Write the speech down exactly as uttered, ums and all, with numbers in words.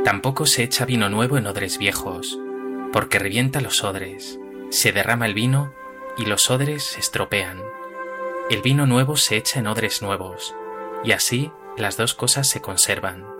Tampoco se echa vino nuevo en odres viejos, porque revienta los odres, se derrama el vino y los odres se estropean. El vino nuevo se echa en odres nuevos, y así las dos cosas se conservan.